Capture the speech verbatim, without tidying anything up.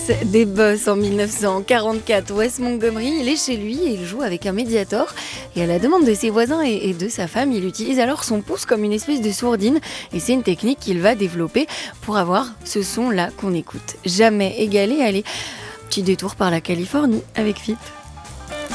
Des Boss en mille neuf cent quarante-quatre, Wes Montgomery, il est chez lui et il joue avec un médiator. Et à la demande de ses voisins et et de sa femme, il utilise alors son pouce comme une espèce de sourdine. Et c'est une technique qu'il va développer pour avoir ce son-là qu'on écoute. Jamais égalé. Allez, petit détour par la Californie avec F I P.